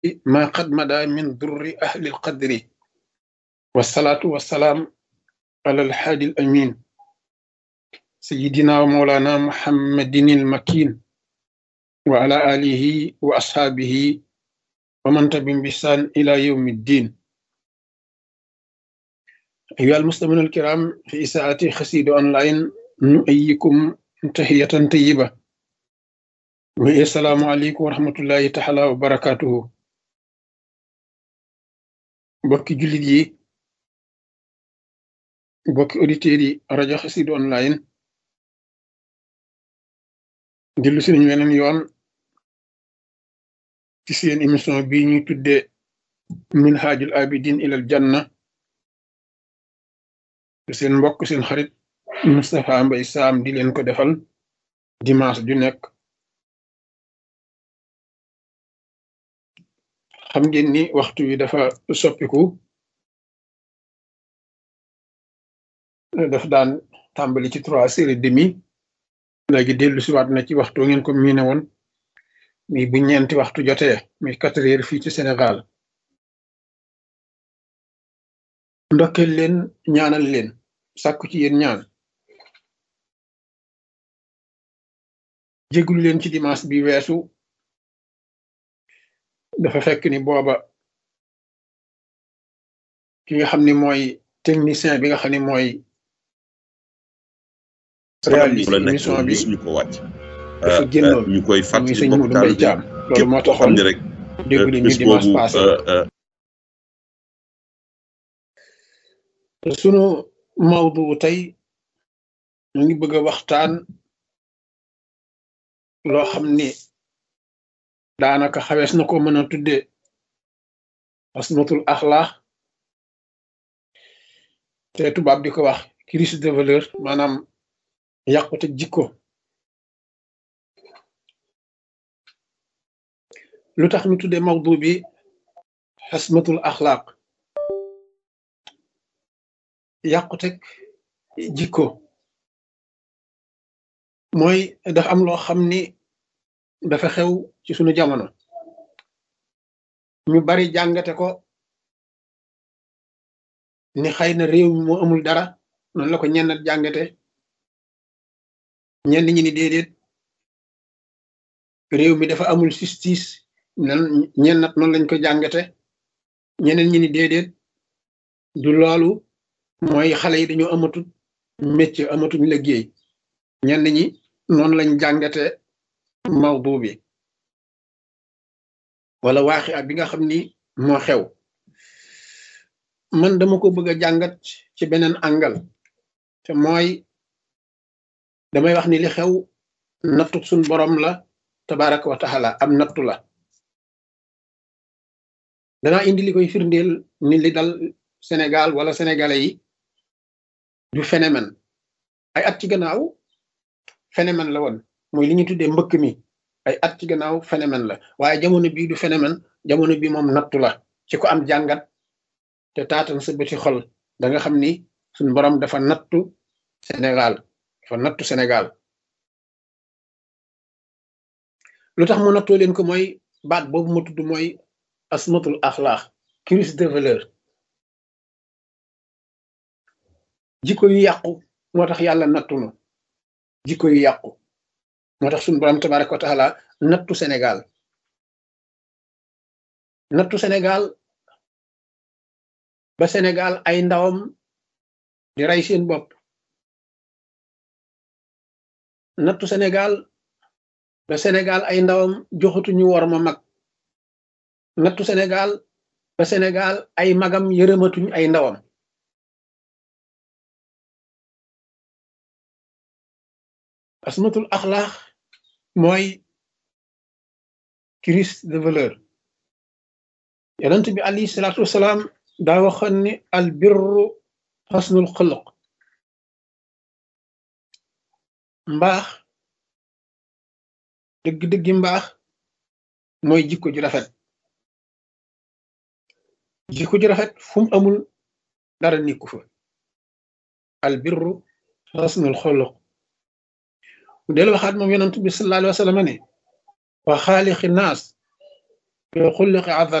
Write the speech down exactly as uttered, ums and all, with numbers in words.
ما قد مدى من ضر أهل القدر والصلاة والسلام على الحادي الأمين سيدنا ومولانا محمد المكين وعلى آله وأصحابه ومن تبعهم بإحسان إلى يوم الدين. أيها المسلمون الكرام، في إساءة خسيد أونلاين نؤيكم تحية طيبة وهي السلام عليكم ورحمة الله تعالى وبركاته. بوكي جوليت يي بوكي أوديتير yi rajo Xassida online dellu si nañu weneen yoon ci seen émission bi ñuy tudde minhajul abidin ilal janna seen mbokk seen xarit Moustapha Mbaye Sam di leen ko defal dimanche ju nekk. xam ngeen ni waxtu wi dafa soppiku, daf daan tàmbali ci trois heures et demi léegi dellu si waat na ci waxtu ngeen ko miine woon mi bu ñeenti waxtu jotee mi quatre heures fii ci Sénégal. ndokkeel leen ñaanal leen sàkku ci yéen ñaan jéglu leen ci dimanche bi weesu, dafa fekk ni booba ki nga xam ni mooy technicien bi nga xam ni mooy réaliser émission bi ñu ko wàcc dafa génnoon ñu koy muy fàttali sëñ mbokk Modou taal Mbaye bi Thiam loolu moo képp koo xam taxoon ne rek déglu ñu bés dimanche boobu passé. euh, sunu mawdu tey ñu ngi bëgg a waxtaan loo xam ni daanaka xawees na ko mën a tudde asmatul axlaax te tubaab di ko wax crise de valeur, maanaam yàqute jikko. lu tax ñu tudde mawdu bi asmatul axlaaq, yàqute jikko mooy dafa am loo xam ni dafa xew ci sunu jamono, ñu bari jàngate ko ni xëy na réew mi moo amul dara, noonu la ko ñennat jàngate. ñenn ñi ni déedéet, réew mi dafa amul justice, nan ñennat noonu lañ ko jàngate. ñeneen ñi ni déedéet, du loolu, mooy xale yi dañoo amatul métier, amatuñ liggéey. ñenn ñi noonu lañ jàngate mawdu bi wala waaxi ak bi nga xam ni moo xew. man dama ko bëgg a jàngat ci beneen angal, te mooy damay wax ni li xew nattu suñ borom la tabaraka wa taala, am nattu la. danaa indi li koy firndeel ni li dal Sénégal wala sénégalais yi du phénomène. ay at ci gannaaw phénomène la woon, mooy li ñu tuddee mbëkk mi. ay at ci gannaaw phénomène la, waaye jamono bii du phénomène, jamono bi moom nattu la. ci ko am jàngat te taatan sa bëti xol da nga xam ni suñ borom dafa nattu Sénégal, dafa nattu Sénégal. lu tax mu nattoo leen ko mooy baat boobu ma tudd, mooy asmatul axlaax, crise de valeur. jikko yu yàqu moo tax yàlla nattu nu, jikko yu yàqu moo tax suñ borom tabaraka wa taala nattu Sénégal. nattu Sénégal ba Sénégal ay ndawam di rey seen bopp. nattu Sénégal ba Sénégal ay ndawam joxatuñu wor ma mag. nattu Sénégal ba Sénégal ay magam yërëmatuñ ay ndawam. asmatul axlaax mooy crise de valeur. yonent bi alayhi salaatu wasalaam daa waxoon ni al birru xasnul xuluq, mbaax dëgg-dëggi mbaax mooy jikko ju rafet. jikko ju rafet fu mu amul dara nekku fa. al birru xasnul xuluq. mu del waxaat moom yonent bi sallallahu alayhi wa sallam ne wa xaaliqi naas xulliqi